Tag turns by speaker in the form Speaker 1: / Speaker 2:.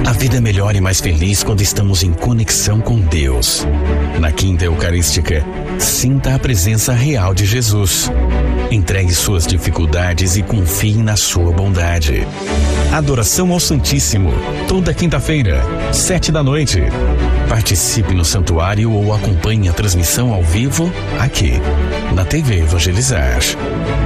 Speaker 1: A vida é melhor e mais feliz quando estamos em conexão com Deus. Na Quinta Eucarística, sinta a presença real de Jesus. Entregue suas dificuldades e confie na sua bondade. Adoração ao Santíssimo, toda quinta-feira, 19h. Participe no santuário ou acompanhe a transmissão ao vivo aqui, na TV Evangelizar.